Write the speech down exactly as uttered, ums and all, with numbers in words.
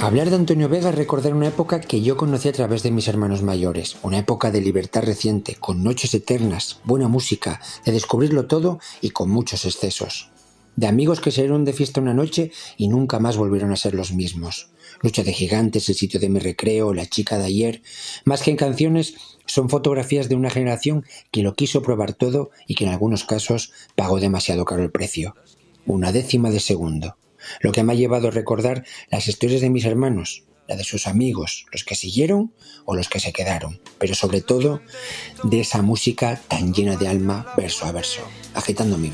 Hablar de Antonio Vega es recordar una época que yo conocí a través de mis hermanos mayores, una época de libertad reciente, con noches eternas, buena música, de descubrirlo todo y con muchos excesos. De amigos que salieron de fiesta una noche y nunca más volvieron a ser los mismos. Lucha de gigantes, el sitio de mi recreo, la chica de ayer. Más que en canciones, son fotografías de una generación que lo quiso probar todo y que en algunos casos pagó demasiado caro el precio. Una décima de segundo. Lo que me ha llevado a recordar las historias de mis hermanos, la de sus amigos, los que siguieron o los que se quedaron, pero sobre todo de esa música tan llena de alma verso a verso, agitando mi vida.